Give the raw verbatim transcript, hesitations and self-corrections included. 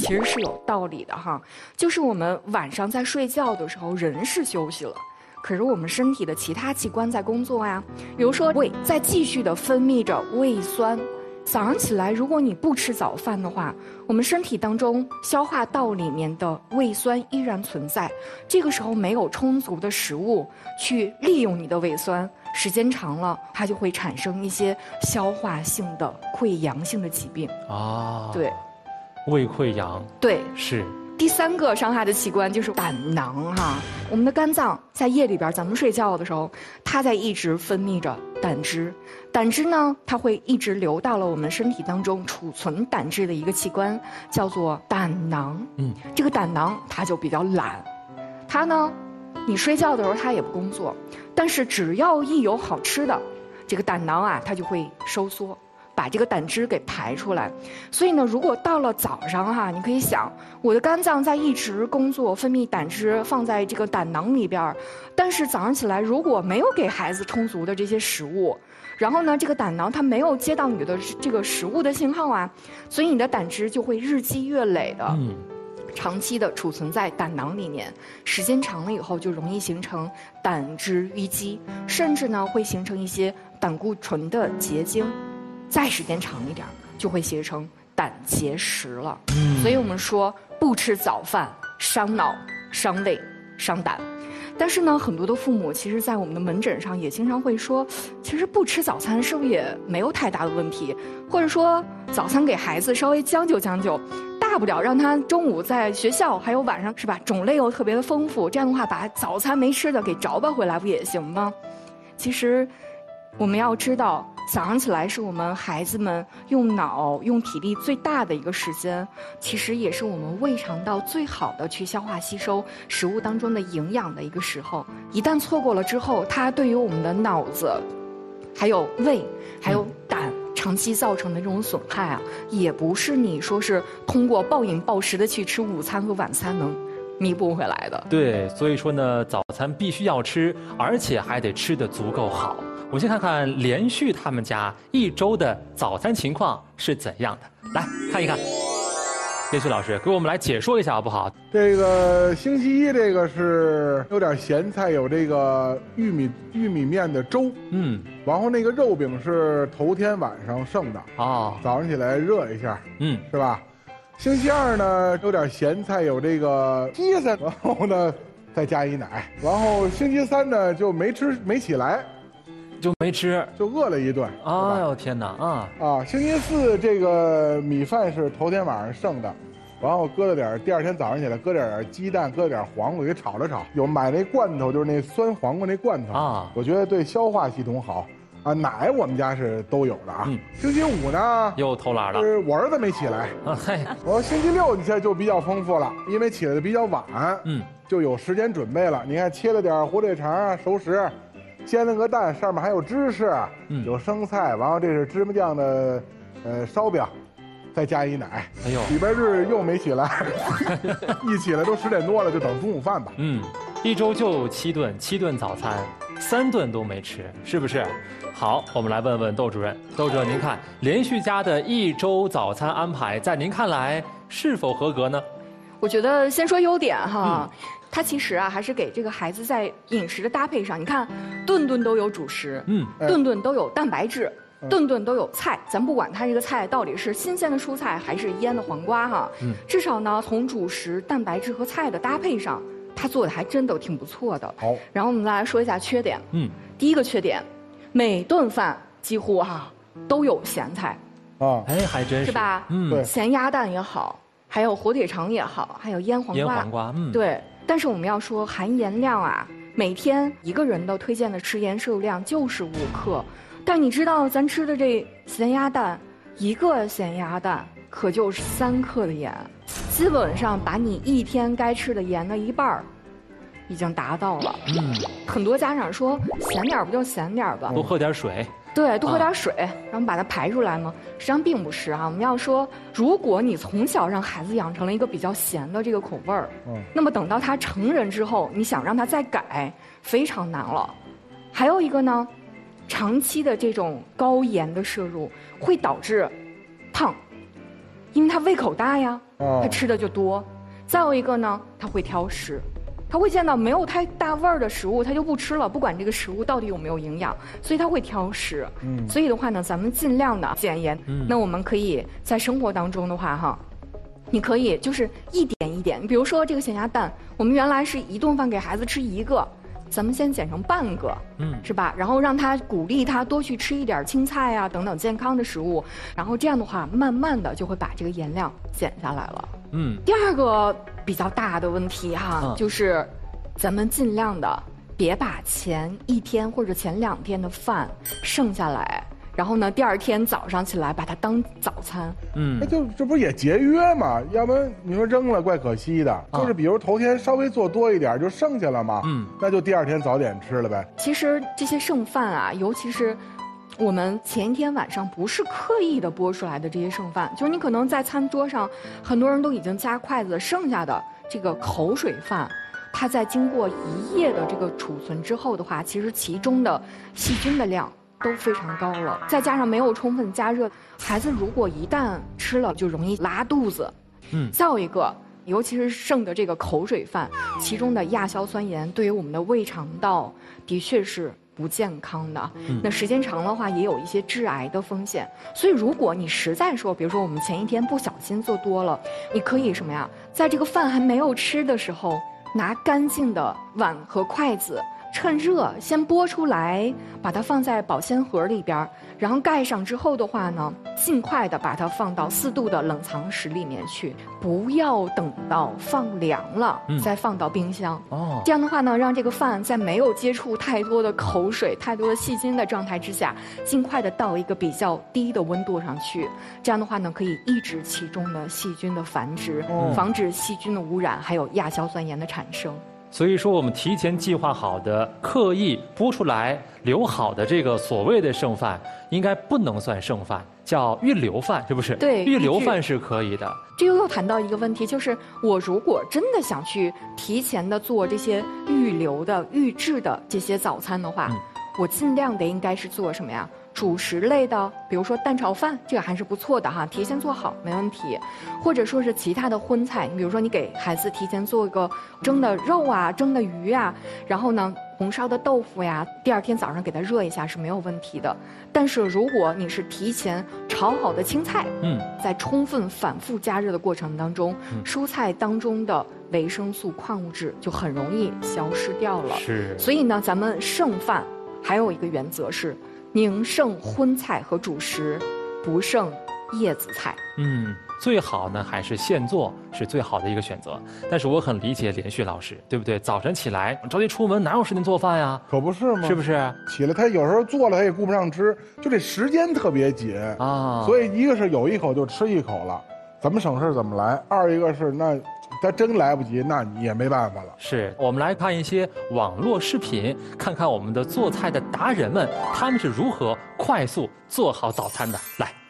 其实是有道理的哈，就是我们晚上在睡觉的时候，人是休息了。可是我们身体的其他器官在工作呀，比如说胃在继续的分泌着胃酸。早上起来，如果你不吃早饭的话，我们身体当中消化道里面的胃酸依然存在。这个时候没有充足的食物去利用你的胃酸，时间长了，它就会产生一些消化性的溃疡性的疾病。 啊， 对， 胃溃疡， 对， 是。 第三个伤害的器官就是胆囊哈，我们的肝脏在夜里边咱们睡觉的时候，它在一直分泌着胆汁，胆汁呢，它会一直流到了我们身体当中储存胆汁的一个器官，叫做胆囊。嗯，这个胆囊它就比较懒，它呢，你睡觉的时候它也不工作，但是只要一有好吃的，这个胆囊啊，它就会收缩。把这个胆汁给排出来，所以呢，如果到了早上哈，你可以想，我的肝脏在一直工作，分泌胆汁放在这个胆囊里边，但是早上起来如果没有给孩子充足的这些食物，然后呢，这个胆囊它没有接到你的这个食物的信号啊，所以你的胆汁就会日积月累的。嗯。长期的储存在胆囊里面，时间长了以后就容易形成胆汁淤积，甚至呢会形成一些胆固醇的结晶。再时间长一点，就会形成胆结石了。嗯，所以我们说不吃早饭伤脑、伤胃、伤胆。但是呢，很多的父母其实，在我们的门诊上也经常会说，其实不吃早餐是不是也没有太大的问题？或者说，早餐给孩子稍微将就将就，大不了让他中午在学校还有晚上是吧，种类又特别的丰富，这样的话把早餐没吃的给找吧回来不也行吗？其实，我们要知道。早上起来是我们孩子们用脑、用体力最大的一个时间，其实也是我们胃肠道最好的去消化吸收食物当中的营养的一个时候。一旦错过了之后，它对于我们的脑子、还有胃、还有胆长期造成的这种损害啊，也不是你说是通过暴饮暴食的去吃午餐和晚餐能弥补回来的。 对，所以说呢，早餐必须要吃，而且还得吃得足够好。我们先看看连续他们家一周的早餐情况是怎样的，来看一看。连续老师给我们来解说一下好不好？ 这个星期一这个是有点咸菜，有这个玉米玉米面的粥，嗯，然后那个肉饼是头天晚上剩的哦，早上起来热一下，嗯，是吧？星期二呢有点咸菜，有这个鸡蛋，然后呢再加一奶，然后星期三呢就没吃没起来。 就没吃， 就饿了一顿。 哎呦天哪！啊啊！星期四这个米饭是头天晚上剩的，然后搁了点，第二天早上起来搁点鸡蛋，搁点黄瓜给炒了炒。有买那罐头，就是那酸黄瓜那罐头啊，我觉得对消化系统好。啊，奶我们家是都有的啊。嗯、星期五呢又偷懒了， 是我儿子没起来。啊嘿，我星期六你现在就比较丰富了，因为起来的比较晚，嗯，就有时间准备了。你看切了点火腿肠啊，熟食。煎了个蛋，上面还有芝士，嗯、有生菜，然后这是芝麻酱的，呃，烧饼，再加一奶。哎呦，礼拜日又没起来，一起来都十点多了，就等中午饭吧。 嗯，一周就七顿，七顿早餐，三顿都没吃，是不是？好，我们来问问窦主任，窦主任，您看连续家的一周早餐安排，在您看来是否合格呢？ 我觉得先说优点哈。嗯，它其实啊，还是给这个孩子在饮食的搭配上，你看，顿顿都有主食，嗯，顿顿都有蛋白质，嗯、顿顿都有菜。咱不管它这个菜到底是新鲜的蔬菜还是腌的黄瓜哈，嗯，至少呢，从主食、蛋白质和菜的搭配上，它做的还真都挺不错的。好，然后我们再来说一下缺点，嗯，第一个缺点，每顿饭几乎哈、啊、都有咸菜， 啊，哎，还真是， 是吧？嗯，对，咸鸭蛋也好。还有火腿肠也好，还有腌黄瓜， 腌黄瓜，嗯， 对。但是我们要说含盐量啊，每天一个人的推荐的食盐摄入量就是五克，但你知道咱吃的这咸鸭蛋，一个咸鸭蛋可就是三克的盐，基本上把你一天该吃的盐的一半儿已经达到了。嗯，很多家长说咸点不就咸点吧， 多喝点水。 对，多喝点水，啊、然后把它排出来吗？实际上并不是啊。我们要说，如果你从小让孩子养成了一个比较咸的这个口味儿，嗯，那么等到他成人之后，你想让他再改，非常难了。还有一个呢，长期的这种高盐的摄入会导致胖，因为他胃口大呀。 哦他吃的就多。再有一个呢，他会挑食。他会见到没有太大味儿的食物，他就不吃了，不管这个食物到底有没有营养，所以他会挑食。嗯，所以的话呢，咱们尽量的减盐。嗯，那我们可以在生活当中的话，哈，你可以就是一点一点，比如说这个咸鸭蛋，我们原来是一顿饭给孩子吃一个，咱们先减成半个，嗯，是吧？然后让他鼓励他多去吃一点青菜啊等等健康的食物，然后这样的话，慢慢的就会把这个盐量减下来了。嗯，第二个比较大的问题哈，嗯、就是咱们尽量的别把前一天或者前两天的饭剩下来，然后呢，第二天早上起来把它当早餐。 嗯，那就这不也节约嘛？要不然你说扔了怪可惜的。啊、就是比如头天稍微做多一点就剩下了嘛，嗯，那就第二天早点吃了呗。 其实这些剩饭啊，尤其是我们前一天晚上不是刻意的拨出来的这些剩饭，就是你可能在餐桌上，很多人都已经夹筷子剩下的这个口水饭，它在经过一夜的这个储存之后的话，其实其中的细菌的量都非常高了，再加上没有充分加热，孩子如果一旦吃了就容易拉肚子。嗯，再有一个，尤其是剩的这个口水饭，其中的亚硝酸盐对于我们的胃肠道的确是不健康的，嗯、那时间长的话也有一些致癌的风险。所以如果你实在说，比如说我们前一天不小心做多了，你可以什么呀，在这个饭还没有吃的时候，拿干净的碗和筷子，趁热先拨出来，把它放在保鲜盒里边，然后盖上之后的话呢，尽快的把它放到四度的冷藏室里面去，不要等到放凉了、嗯、再放到冰箱。哦，这样的话呢，让这个饭在没有接触太多的口水、太多的细菌的状态之下，尽快的到一个比较低的温度上去。这样的话呢，可以抑制其中的细菌的繁殖，哦、防止细菌的污染，还有亚硝酸盐的产生。 所以说，我们提前计划好的、刻意拨出来留好的这个所谓的剩饭，应该不能算剩饭，叫预留饭，是不是？ 对， 预留饭是可以的。 这又又谈到一个问题，就是我如果真的想去提前的做这些预留的、预制的这些早餐的话，嗯、我尽量的应该是做什么呀？主食类的，比如说蛋炒饭，这个还是不错的哈，提前做好没问题。或者说是其他的荤菜，你比如说你给孩子提前做一个蒸的肉啊、蒸的鱼啊，然后呢红烧的豆腐呀，第二天早上给它热一下是没有问题的。但是如果你是提前炒好的青菜，嗯，在充分反复加热的过程当中，嗯、蔬菜当中的维生素、矿物质就很容易消失掉了。 是。 所以呢，咱们剩饭还有一个原则是，宁剩荤菜和主食，不剩叶子菜。 嗯，最好呢还是现做是最好的一个选择。但是我很理解连续老师，对不对？早晨起来着急出门，哪有时间做饭呀？ 可不是吗？ 是不是？ 起来他有时候做了他也顾不上吃，就这时间特别紧啊。所以一个是有一口就吃一口了，怎么省事怎么来；二一个是那他真来不及，那你也没办法了。 是我们来看一些网络视频，看看我们的做菜的达人们，他们是如何快速做好早餐的。来。